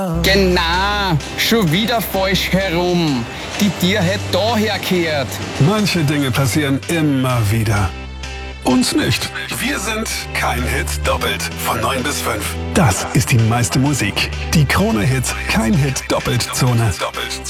Genau, schon wieder falsch herum. Die Tier hätte daher gehört. Manche Dinge passieren immer wieder. Uns nicht. Wir sind kein Hit doppelt. Von 9 bis 5. Das ist die meiste Musik. Die Krone-Hit Kein Hit Doppelt Zone.